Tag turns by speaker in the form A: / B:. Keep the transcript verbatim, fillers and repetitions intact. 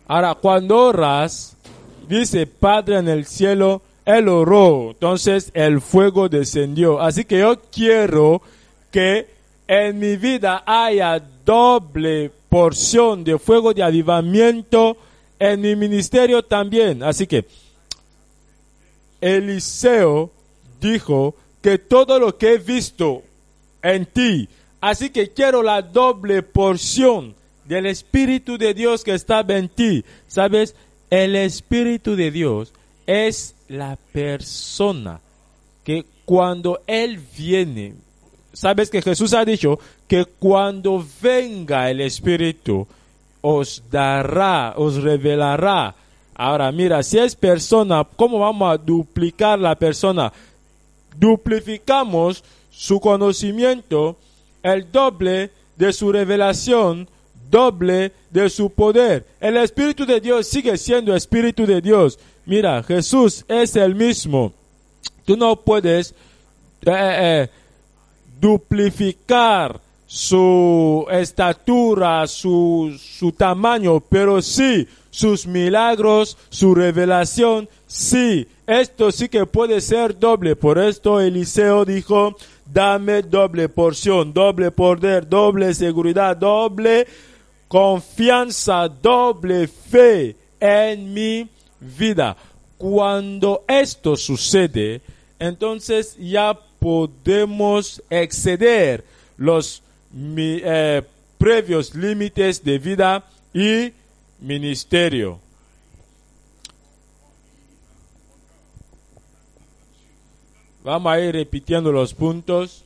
A: Ahora, cuando oras, dice Padre en el cielo, Él oró, entonces el fuego descendió. Así que yo quiero que en mi vida haya doble porción de fuego de avivamiento, en mi ministerio también. Así que Eliseo dijo que todo lo que he visto en ti, así que quiero la doble porción del Espíritu de Dios que está en ti. ¿Sabes? El Espíritu de Dios es la persona que cuando Él viene, sabes que Jesús ha dicho que cuando venga el Espíritu os dará, os revelará. Ahora mira, si es persona, ¿cómo vamos a duplicar la persona? Duplicamos su conocimiento, el doble de su revelación, doble de su poder. El Espíritu de Dios sigue siendo Espíritu de Dios. Mira, Jesús es el mismo. Tú no puedes eh, eh, duplicar su estatura, su, su tamaño, pero sí sus milagros, su revelación, sí. Esto sí que puede ser doble. Por esto Eliseo dijo, dame doble porción, doble poder, doble seguridad, doble confianza, doble fe en mi vida. Cuando esto sucede, entonces ya podemos exceder los eh, previos límites de vida y ministerio. Vamos a ir repitiendo los puntos.